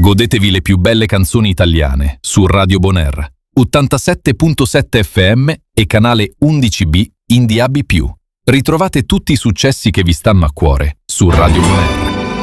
Godetevi le più belle canzoni italiane su Radio Bonaire, 87.7 FM e canale 11B in DAB+. Ritrovate tutti i successi che vi stanno a cuore su Radio Bonaire.